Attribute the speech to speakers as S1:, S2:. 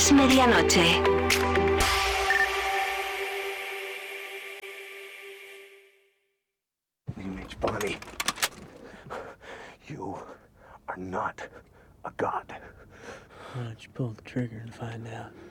S1: Es medianoche.
S2: Image Bonnie, you are not a god.
S3: Why don't you pull the trigger and find out?